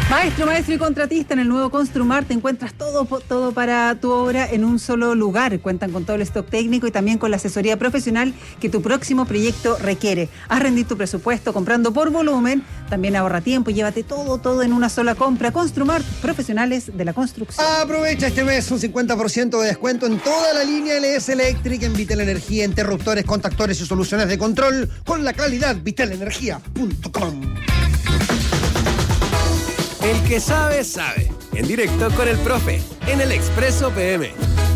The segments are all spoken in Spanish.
Maestro y contratista, en el nuevo Construmar te encuentras todo para tu obra en un solo lugar. Cuentan con todo el stock técnico y también con la asesoría profesional que tu próximo proyecto requiere. Haz rendir tu presupuesto comprando por volumen, también ahorra tiempo y llévate todo en una sola compra. Construmar, profesionales de la construcción. Aprovecha este mes un 50% de descuento en toda la línea LS Electric en Vitel Energía, interruptores, contactores y soluciones de control con la calidad vitelenergia.com. El que sabe, sabe. En directo con el profe, en el Expreso PM.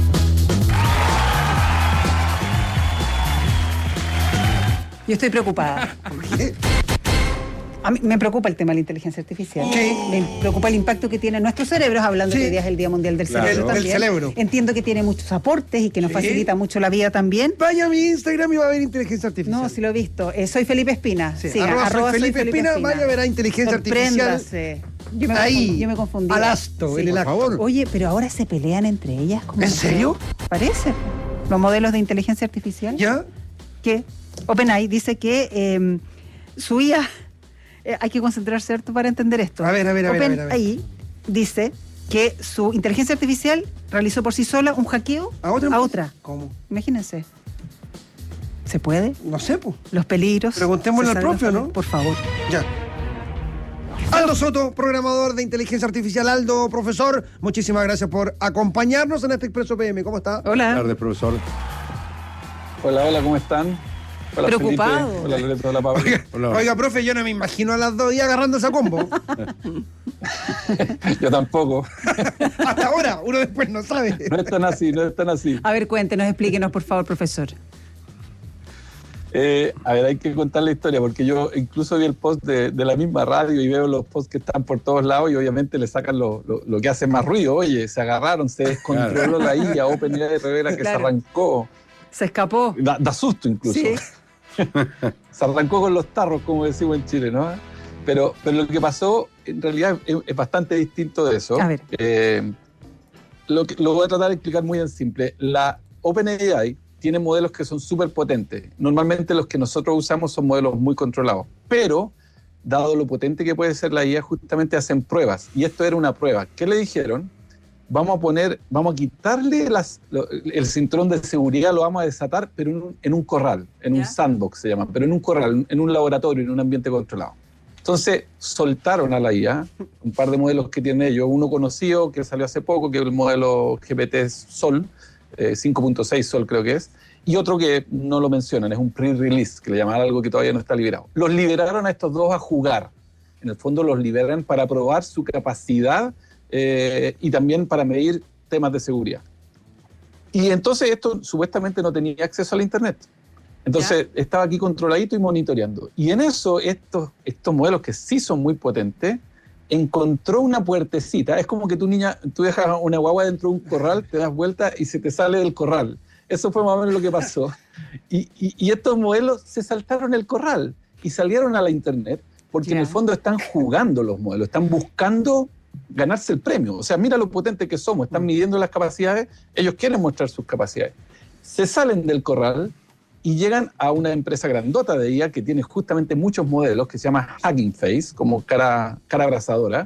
Yo estoy preocupada. ¿Por qué? A mí me preocupa el tema de la inteligencia artificial. ¿Qué? Me preocupa el impacto que tiene en nuestros cerebros, hablando que hoy día es el Día Mundial del Cerebro también. Del cerebro. Entiendo que tiene muchos aportes y que nos facilita mucho la vida también. Vaya a mi Instagram y va a ver inteligencia artificial. No, sí lo he visto. Soy Felipe Espina. Sí, Siga, arroba soy Felipe Espina. Vaya a ver a inteligencia artificial. Yo me confundí. Al asto, en el acto. Por favor. Oye, pero ahora se pelean entre ellas. ¿En serio? Parece. Los modelos de inteligencia artificial. ¿Ya? Que OpenAI dice que su IA... hay que concentrarse, ¿cierto?, para entender esto. A ver. OpenAI dice que su inteligencia artificial realizó por sí sola un hackeo a otra. ¿Cómo? Imagínense. ¿Se puede? No sé, pues. Los peligros. Preguntémosle al profe, ¿no? Por favor. Ya. Aldo Soto, programador de inteligencia artificial. Aldo, profesor, muchísimas gracias por acompañarnos en este Expreso PM. ¿Cómo está? Hola. Buenas tardes, profesor. Hola, ¿cómo están? Hola, preocupado. Felipe. Hola, Loreto, hola, Pablo. Oiga, profe, yo no me imagino a las 2 días agarrando esa combo. Yo tampoco. Hasta ahora, uno después no sabe. No es tan así. A ver, cuéntenos, explíquenos, por favor, profesor. A ver, hay que contar la historia, porque yo incluso vi el post de la misma radio y veo los posts que están por todos lados y obviamente le sacan lo que hace más ruido. Oye, se agarraron, se descontroló la IA, OpenAI revela que se arrancó. Se escapó. Da susto incluso. Sí. Se arrancó con los tarros, como decimos en Chile, ¿no? Pero lo que pasó en realidad es bastante distinto de eso. A ver. Lo voy a tratar de explicar muy en simple. La OpenAI tiene modelos que son súper potentes. Normalmente los que nosotros usamos son modelos muy controlados. Pero, dado lo potente que puede ser la IA, justamente hacen pruebas. Y esto era una prueba. ¿Qué le dijeron? Vamos a quitarle el cinturón de seguridad, lo vamos a desatar, pero en un corral, en un sandbox se llama, pero en un corral, en un laboratorio, en un ambiente controlado. Entonces, soltaron a la IA, un par de modelos que tienen ellos, uno conocido que salió hace poco, que es el modelo GPT Sol, 5.6 Sol creo que es, y otro que no lo mencionan, es un pre-release, que le llaman algo que todavía no está liberado. Los liberaron a estos dos a jugar. En el fondo los liberan para probar su capacidad y también para medir temas de seguridad. Y entonces esto supuestamente no tenía acceso al internet. Entonces estaba aquí controladito y monitoreando. Y en eso estos modelos que sí son muy potentes, encontró una puertecita. Es como que tú dejas una guagua dentro de un corral, te das vuelta y se te sale del corral. Eso fue más o menos lo que pasó. Y estos modelos se saltaron el corral y salieron a la internet porque en el fondo están jugando los modelos, están buscando ganarse el premio. O sea, mira lo potente que somos, están midiendo las capacidades, ellos quieren mostrar sus capacidades. Se salen del corral y llegan a una empresa grandota de IA que tiene justamente muchos modelos, que se llama Hugging Face, como cara abrazadora,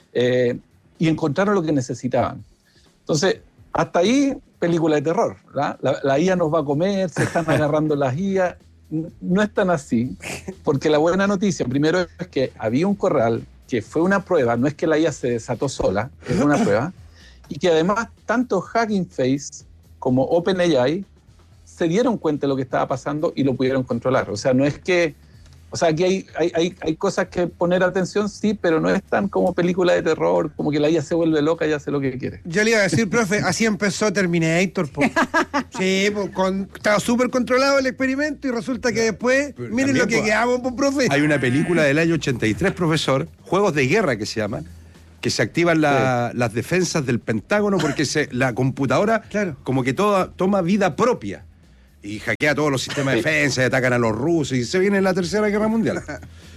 y encontraron lo que necesitaban. Entonces, hasta ahí, película de terror, ¿verdad? La IA nos va a comer, se están agarrando las IA. No es tan así, porque la buena noticia, primero, es que había un corral, que fue una prueba, no es que la IA se desató sola, es una prueba, y que además tanto Hugging Face como OpenAI se dieron cuenta de lo que estaba pasando y lo pudieron controlar. O sea, no es que... O sea, aquí hay cosas que poner atención, sí, pero no es tan como película de terror, como que la IA se vuelve loca y hace lo que quiere. Yo le iba a decir, profe, así empezó Terminator, po. Sí, estaba súper controlado el experimento y resulta que después, pero miren lo que quedamos, profe. Hay una película del año 83, profesor, Juegos de Guerra que se llaman, que se activan las defensas del Pentágono porque la computadora como que toma vida propia. Y hackea todos los sistemas de defensa y atacan a los rusos y se viene la Tercera Guerra Mundial.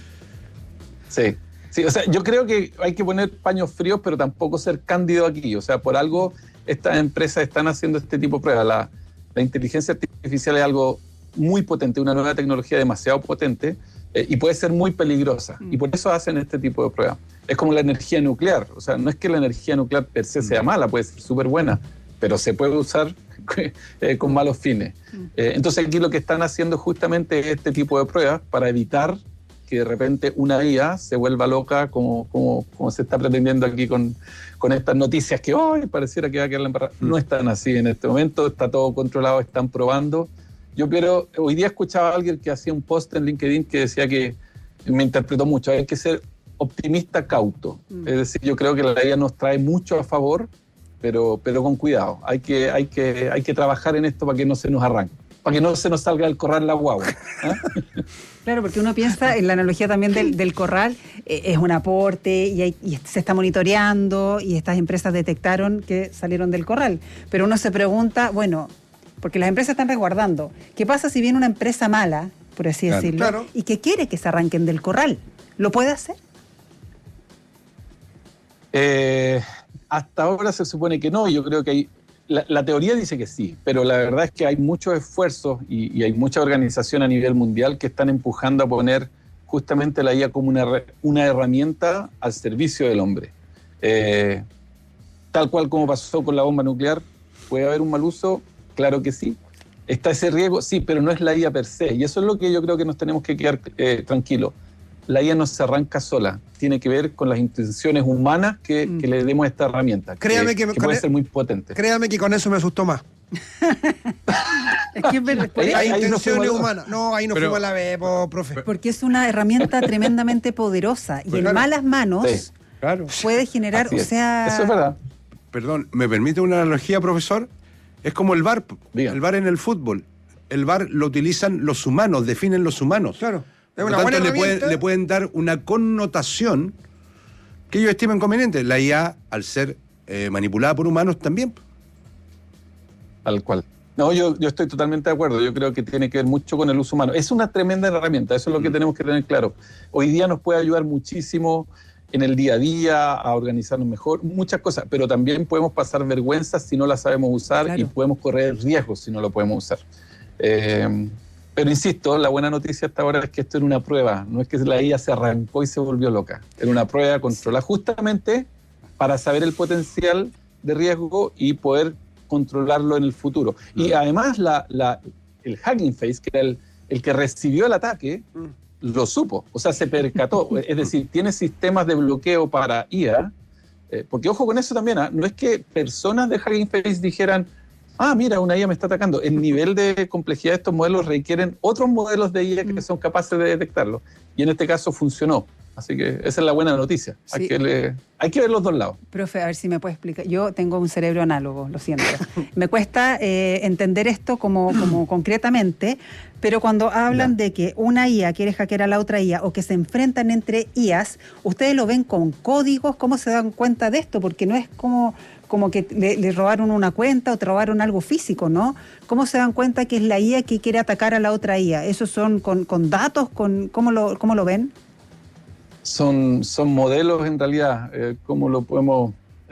Sí, o sea, yo creo que hay que poner paños fríos, pero tampoco ser cándido aquí. O sea, por algo estas empresas están haciendo este tipo de pruebas. La inteligencia artificial es algo muy potente, una nueva tecnología demasiado potente, y puede ser muy peligrosa. Y por eso hacen este tipo de pruebas. Es como la energía nuclear. O sea, no es que la energía nuclear per se sea mala, puede ser súper buena, pero se puede usar con malos fines. Entonces aquí lo que están haciendo justamente es este tipo de pruebas para evitar que de repente una IA se vuelva loca como se está pretendiendo aquí con estas noticias que hoy pareciera que va a quedar la embarrada. No están así en este momento, está todo controlado, están probando. Hoy día escuchaba a alguien que hacía un post en LinkedIn que decía que me interpretó mucho, hay que ser optimista cauto. Es decir, yo creo que la IA nos trae mucho a favor, pero con cuidado. Hay que trabajar en esto para que no se nos arranque, para que no se nos salga del corral la guagua. Claro, porque uno piensa en la analogía también del corral, es un aporte y se está monitoreando y estas empresas detectaron que salieron del corral. Pero uno se pregunta, bueno, porque las empresas están resguardando, ¿qué pasa si viene una empresa mala, por así decirlo, y que quiere que se arranquen del corral? ¿Lo puede hacer? Hasta ahora se supone que no. Yo creo que la teoría dice que sí, pero la verdad es que hay muchos esfuerzos y hay mucha organización a nivel mundial que están empujando a poner justamente la IA como una herramienta al servicio del hombre. Tal cual como pasó con la bomba nuclear, ¿puede haber un mal uso? Claro que sí. ¿Está ese riesgo? Sí, pero no es la IA per se. Y eso es lo que yo creo que nos tenemos que quedar tranquilos. La IA no se arranca sola. Tiene que ver con las intenciones humanas que le demos a esta herramienta. Créame que puede ser muy potente. Créame que con eso me asustó más. Es que hay intenciones humanas. No, ahí no fuimos a la vez, profe. Porque es una herramienta tremendamente poderosa y en malas manos puede generar, Eso es verdad. Perdón, ¿me permite una analogía, profesor? Es como el VAR. Diga. El VAR en el fútbol. El VAR lo utilizan los humanos, definen los humanos. Claro. Por lo tanto, le pueden dar una connotación que ellos estiman conveniente. La IA, al ser manipulada por humanos, también. Tal cual. No, yo estoy totalmente de acuerdo. Yo creo que tiene que ver mucho con el uso humano. Es una tremenda herramienta, eso es lo que tenemos que tener claro. Hoy día nos puede ayudar muchísimo en el día a día, a organizarnos mejor, muchas cosas, pero también podemos pasar vergüenzas si no la sabemos usar y podemos correr riesgos si no lo podemos usar. Pero insisto, la buena noticia hasta ahora es que esto era una prueba, no es que la IA se arrancó y se volvió loca. Era una prueba controlada justamente para saber el potencial de riesgo y poder controlarlo en el futuro. Y además el Hugging Face, que era el que recibió el ataque, lo supo, o sea, se percató. Es decir, tiene sistemas de bloqueo para IA, porque ojo con eso también, no es que personas de Hugging Face dijeran, mira, una IA me está atacando. El nivel de complejidad de estos modelos requieren otros modelos de IA que son capaces de detectarlo. Y en este caso funcionó. Así que esa es la buena noticia. Sí. Hay que ver los dos lados. Profe, a ver si me puede explicar. Yo tengo un cerebro análogo, lo siento. Me cuesta entender esto como concretamente, pero cuando hablan de que una IA quiere hackear a la otra IA o que se enfrentan entre IAs, ¿ustedes lo ven con códigos? ¿Cómo se dan cuenta de esto? Porque no es como que le robaron una cuenta o te robaron algo físico, ¿no? ¿Cómo se dan cuenta que es la IA que quiere atacar a la otra IA? ¿Esos son con datos? ¿Cómo lo ven? Son modelos en realidad, ¿cómo lo podemos...?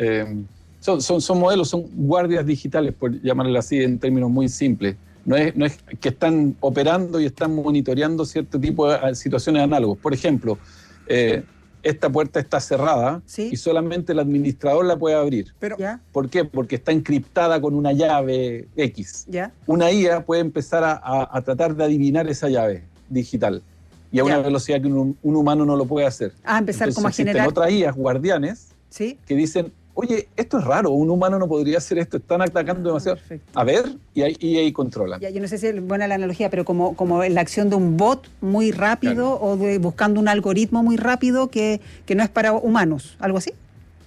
Son modelos, son guardias digitales, por llamarlo así en términos muy simples. No es que están operando y están monitoreando cierto tipo de situaciones análogas. Por ejemplo, esta puerta está cerrada y solamente el administrador la puede abrir. ¿Por qué? Porque está encriptada con una llave X. Una IA puede empezar a tratar de adivinar esa llave digital y a una velocidad que un humano no lo puede hacer. Empezar como a generar... Existen otras IAs guardianes que dicen, oye, esto es raro, un humano no podría hacer esto, están atacando demasiado. Perfecto. A ver, y ahí controlan. Yo no sé si es buena la analogía, pero como la acción de un bot muy rápido o buscando un algoritmo muy rápido que no es para humanos, ¿algo así?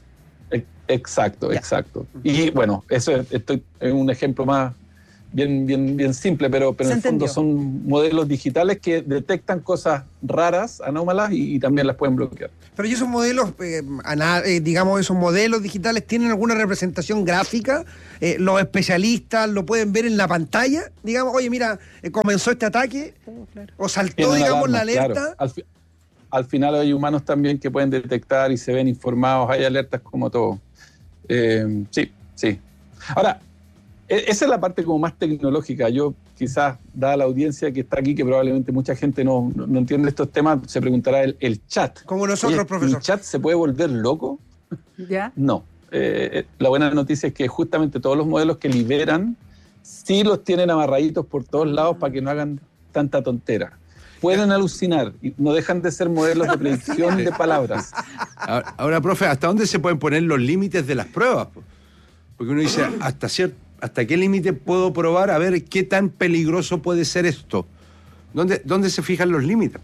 Exacto. Y bueno, eso es un ejemplo más bien simple, pero en el fondo son modelos digitales que detectan cosas raras, anómalas y también las pueden bloquear. Pero ¿y esos modelos, esos modelos digitales tienen alguna representación gráfica? ¿Los especialistas lo pueden ver en la pantalla? Digamos, oye, mira, comenzó este ataque, o saltó, digamos, la alerta. Claro. Al final hay humanos también que pueden detectar y se ven informados, hay alertas como todo. Sí. Ahora, esa es la parte como más tecnológica. Yo quizás, dada la audiencia que está aquí, que probablemente mucha gente no entiende estos temas, se preguntará el chat. Como nosotros, profesor. ¿El chat se puede volver loco? ¿Ya? No. La buena noticia es que justamente todos los modelos que liberan sí los tienen amarraditos por todos lados para que no hagan tanta tontera. Pueden alucinar y no dejan de ser modelos de predicción de palabras. Ahora, profe, ¿hasta dónde se pueden poner los límites de las pruebas? Porque uno dice, ¿hasta qué límite puedo probar? A ver, ¿qué tan peligroso puede ser esto? ¿Dónde se fijan los límites?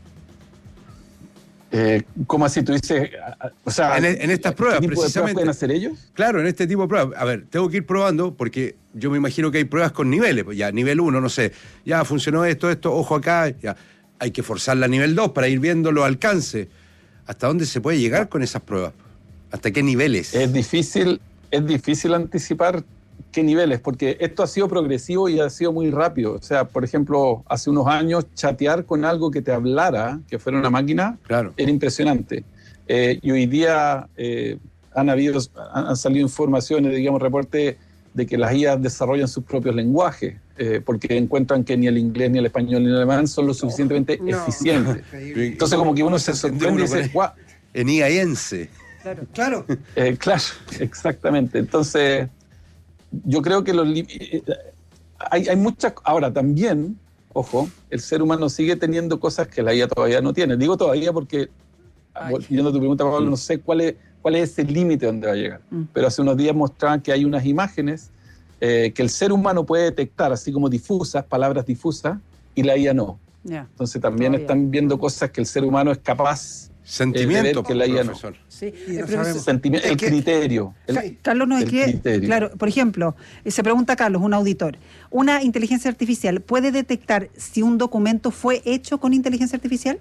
¿Cómo así? Tú dices, o sea, en estas pruebas, ¿qué tipo precisamente. de pruebas pueden hacer ellos? Claro, en este tipo de pruebas. A ver, tengo que ir probando porque yo me imagino que hay pruebas con niveles. Pues ya, nivel 1, no sé, ya funcionó esto, ojo acá, ya. Hay que forzarla a nivel 2 para ir viendo los alcances. ¿Hasta dónde se puede llegar con esas pruebas? ¿Hasta qué niveles? Es difícil anticipar qué niveles, porque esto ha sido progresivo y ha sido muy rápido. O sea, por ejemplo, hace unos años chatear con algo que te hablara, que fuera una máquina, claro, era impresionante. Y hoy día han salido informaciones, digamos, reportes de que las IA desarrollan sus propios lenguajes, porque encuentran que ni el inglés, ni el español, ni el alemán son lo suficientemente eficientes. Entonces, como que uno se sorprende y dice, ¡guau! En IAense. Claro. Claro, exactamente. Entonces, yo creo que hay muchas. Ahora, también, ojo, el ser humano sigue teniendo cosas que la IA todavía no tiene. Digo todavía porque, volviendo a tu pregunta, Pablo, no sé cuál es ese límite donde va a llegar. Pero hace unos días mostraban que hay unas imágenes que el ser humano puede detectar, así como difusas, palabras difusas, y la IA no. Yeah. Entonces también están viendo cosas que el ser humano es capaz. Sentimiento, que la IA no. Sí. El criterio. Carlos nos escribe, criterio. claro, por ejemplo, se pregunta Carlos, un auditor, ¿una inteligencia artificial puede detectar si un documento fue hecho con inteligencia artificial?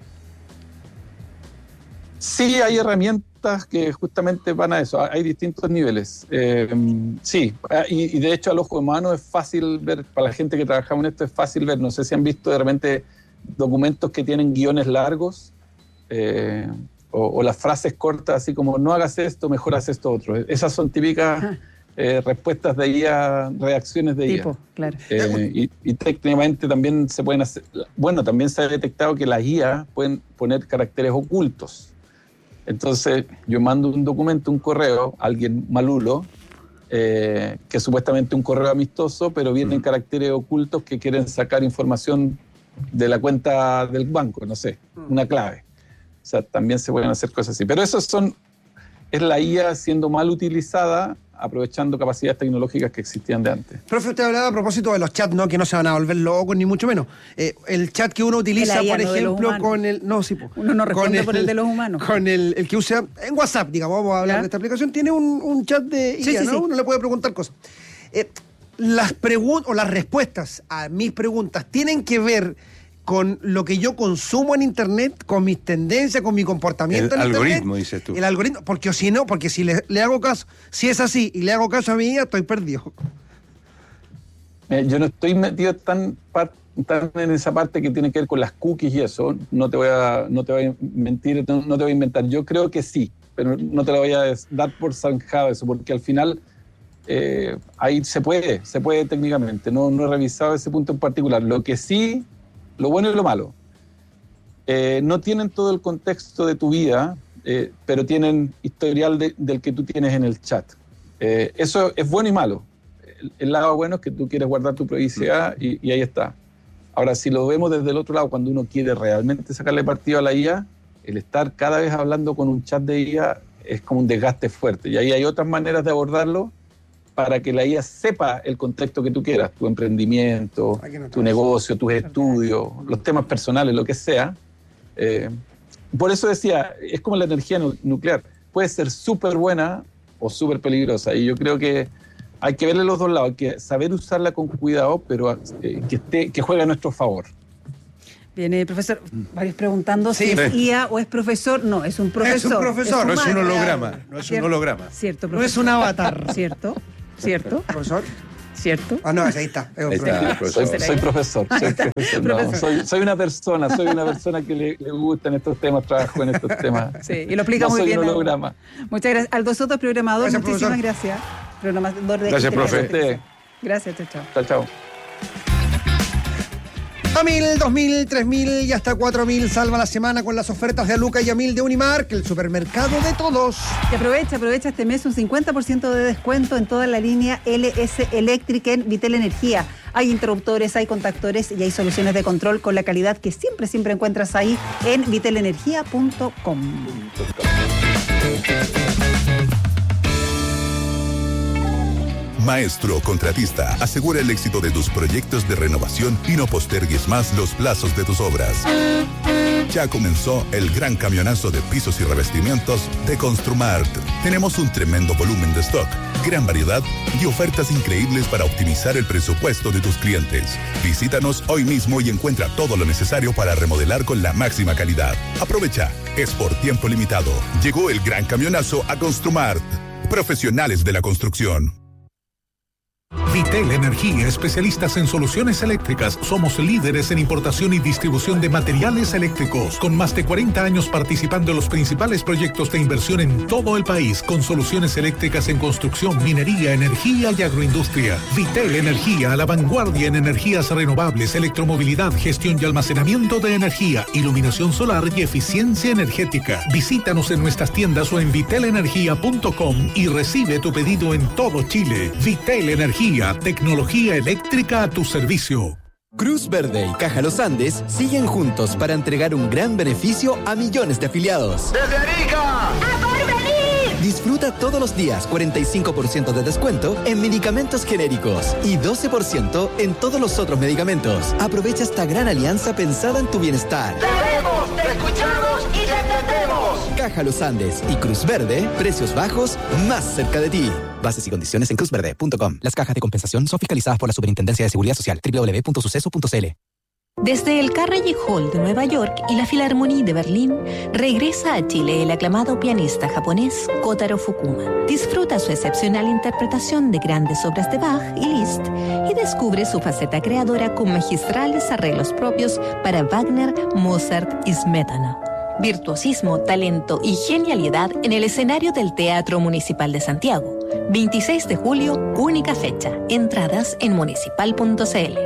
Sí, hay herramientas que justamente van a eso, hay distintos niveles. Sí, y de hecho al ojo humano es fácil ver, para la gente que trabaja en esto es fácil ver, no sé si han visto de repente documentos que tienen guiones largos, o las frases cortas, así como no hagas esto, mejor haz esto otro. Esas son típicas respuestas de IA, reacciones de IA. Claro. Y técnicamente también se pueden hacer, bueno, también se ha detectado que las IA pueden poner caracteres ocultos. Entonces yo mando un documento, un correo, a alguien malulo, que es supuestamente un correo amistoso, pero vienen caracteres ocultos que quieren sacar información de la cuenta del banco, no sé, una clave. O sea, también se pueden hacer cosas así. Pero eso es la IA siendo mal utilizada, aprovechando capacidades tecnológicas que existían de antes. Profe, usted hablaba a propósito de los chats, ¿no? Que no se van a volver locos, ni mucho menos. El chat que uno utiliza, IA, por no ejemplo, con el... No, sí, uno no responde por el de los humanos. Con el que usa en WhatsApp, digamos, vamos a hablar de esta aplicación, tiene un chat de IA, ¿no? Uno le puede preguntar cosas. Las preguntas o las respuestas a mis preguntas tienen que ver con lo que yo consumo en Internet, con mis tendencias, con mi comportamiento en Internet. El algoritmo, dices tú. El algoritmo, porque si no, porque si le hago caso, si es así y le hago caso a mi IA, estoy perdido. Yo no estoy metido tan en esa parte que tiene que ver con las cookies y eso, no te voy a mentir, no te voy a inventar. Yo creo que sí, pero no te lo voy a dar por zanjado eso, porque al final ahí se puede técnicamente. No he revisado ese punto en particular. Lo que sí, lo bueno y lo malo, no tienen todo el contexto de tu vida, pero tienen historial del que tú tienes en el chat. Eso es bueno y malo. El lado bueno es que tú quieres guardar tu privacidad y ahí está. Ahora, si lo vemos desde el otro lado, cuando uno quiere realmente sacarle partido a la IA, el estar cada vez hablando con un chat de IA es como un desgaste fuerte. Y ahí hay otras maneras de abordarlo para que la IA sepa el contexto que tú quieras, tu emprendimiento, tu negocio, tus estudios, los temas personales, lo que sea. Por eso decía, es como la energía nuclear. Puede ser súper buena o súper peligrosa. Y yo creo que hay que verle los dos lados, hay que saber usarla con cuidado, pero que juegue a nuestro favor. Viene, profesor, varios preguntando si es IA o es profesor. No, es un profesor. Es un profesor, no es un holograma. No es un holograma. Cierto, profesor. No es un avatar. Cierto. ¿Profesor? ¿Cierto? Ah, no, ahí está. Es un profesor. Soy profesor. Soy una persona que le gustan estos temas, trabajo en estos temas. Sí, y lo explica muy bien. No soy un holograma. Muchas gracias. Aldo Soto, programador. Gracias, muchísimas profesor. gracias. Programador de Gracias, profe. Gracias, chao. Chao. A 1.000, 2.000, 3.000 y hasta 4.000 salva la semana con las ofertas de Aluca y Amil de Unimark, el supermercado de todos. Y aprovecha este mes un 50% de descuento en toda la línea LS Electric en Vitel Energía. Hay interruptores, hay contactores y hay soluciones de control con la calidad que siempre encuentras ahí en vitelenergia.com. Maestro Contratista, asegura el éxito de tus proyectos de renovación y no postergues más los plazos de tus obras. Ya comenzó el gran camionazo de pisos y revestimientos de Construmart. Tenemos un tremendo volumen de stock, gran variedad y ofertas increíbles para optimizar el presupuesto de tus clientes. Visítanos hoy mismo y encuentra todo lo necesario para remodelar con la máxima calidad. Aprovecha, es por tiempo limitado. Llegó el gran camionazo a Construmart. Profesionales de la construcción. Vitel Energía, especialistas en soluciones eléctricas. Somos líderes en importación y distribución de materiales eléctricos, con más de 40 años participando en los principales proyectos de inversión en todo el país, con soluciones eléctricas en construcción, minería, energía y agroindustria. Vitel Energía, a la vanguardia en energías renovables, electromovilidad, gestión y almacenamiento de energía, iluminación solar y eficiencia energética. Visítanos en nuestras tiendas o en vitelenergia.com y recibe tu pedido en todo Chile. Vitel Energía, tecnología eléctrica a tu servicio. Cruz Verde y Caja Los Andes siguen juntos para entregar un gran beneficio a millones de afiliados. ¡Desde Arica! ¡A Porvenir! Disfruta todos los días 45% de descuento en medicamentos genéricos y 12% en todos los otros medicamentos. Aprovecha esta gran alianza pensada en tu bienestar. ¡Te vemos, te escuchamos y te entendemos! Caja Los Andes y Cruz Verde, precios bajos más cerca de ti. Bases y condiciones en cruzverde.com. Las cajas de compensación son fiscalizadas por la Superintendencia de Seguridad Social. www.suceso.cl. Desde el Carnegie Hall de Nueva York y la Philharmonie de Berlín, regresa a Chile el aclamado pianista japonés Kotaro Fukuma. Disfruta su excepcional interpretación de grandes obras de Bach y Liszt y descubre su faceta creadora con magistrales arreglos propios para Wagner, Mozart y Smetana. Virtuosismo, talento y genialidad en el escenario del Teatro Municipal de Santiago. 26 de julio, única fecha. Entradas en municipal.cl.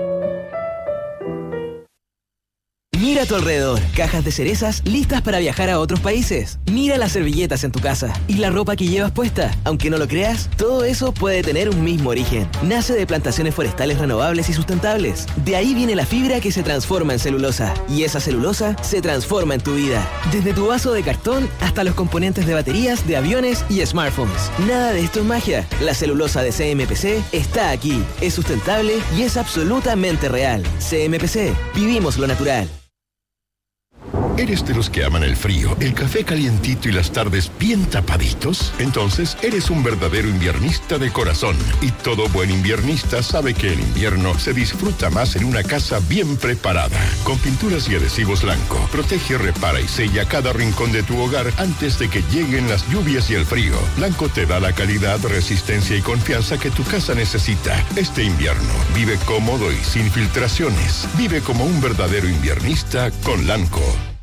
Mira a tu alrededor, cajas de cerezas listas para viajar a otros países. Mira las servilletas en tu casa y la ropa que llevas puesta. Aunque no lo creas, todo eso puede tener un mismo origen. Nace de plantaciones forestales renovables y sustentables. De ahí viene la fibra que se transforma en celulosa. Y esa celulosa se transforma en tu vida. Desde tu vaso de cartón hasta los componentes de baterías, de aviones y smartphones. Nada de esto es magia. La celulosa de CMPC está aquí. Es sustentable y es absolutamente real. CMPC, vivimos lo natural. ¿Eres de los que aman el frío, el café calientito y las tardes bien tapaditos? Entonces, eres un verdadero inviernista de corazón. Y todo buen inviernista sabe que el invierno se disfruta más en una casa bien preparada. Con pinturas y adhesivos Lanco, protege, repara y sella cada rincón de tu hogar antes de que lleguen las lluvias y el frío. Lanco te da la calidad, resistencia y confianza que tu casa necesita. Este invierno, vive cómodo y sin filtraciones. Vive como un verdadero inviernista con Lanco.